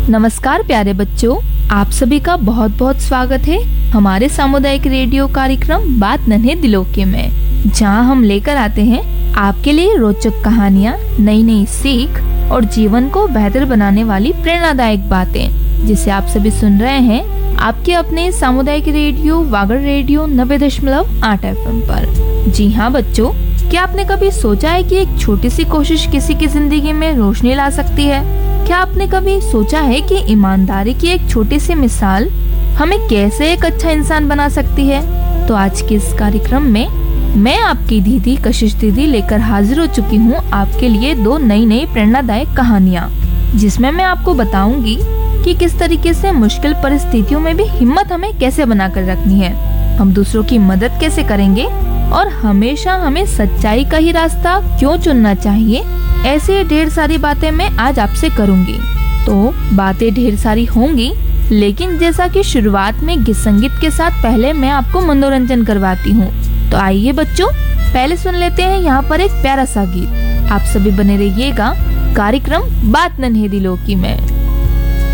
नमस्कार प्यारे बच्चों, आप सभी का बहुत बहुत स्वागत है हमारे सामुदायिक रेडियो कार्यक्रम बात नन्हे दिलों के में, जहां हम लेकर आते हैं आपके लिए रोचक कहानियां, नई नई सीख और जीवन को बेहतर बनाने वाली प्रेरणादायक बातें, जिसे आप सभी सुन रहे हैं आपके अपने सामुदायिक रेडियो वागड़ रेडियो 90.8 FM पर। जी हाँ बच्चों, क्या आपने कभी सोचा है कि एक छोटी सी कोशिश किसी की जिंदगी में रोशनी ला सकती है? क्या आपने कभी सोचा है कि ईमानदारी की एक छोटी सी मिसाल हमें कैसे एक अच्छा इंसान बना सकती है? तो आज के इस कार्यक्रम में मैं आपकी दीदी कशिश दीदी लेकर हाजिर हो चुकी हूँ आपके लिए 2 नई नई प्रेरणादायक कहानियाँ, जिसमें मैं आपको बताऊंगी कि किस तरीके से मुश्किल परिस्थितियों में भी हिम्मत हमें कैसे बनाकर रखनी है, हम दूसरों की मदद कैसे करेंगे और हमेशा हमें सच्चाई का ही रास्ता क्यों चुनना चाहिए। ऐसे ढेर सारी बातें मैं आज आपसे करूंगी। तो बातें ढेर सारी होंगी, लेकिन जैसा कि शुरुआत में गीत संगीत के साथ पहले मैं आपको मनोरंजन करवाती हूँ। तो आइए बच्चों, पहले सुन लेते हैं यहाँ पर एक प्यारा सा गीत। आप सभी बने रहिएगा कार्यक्रम बात नन्हे दिलों की में।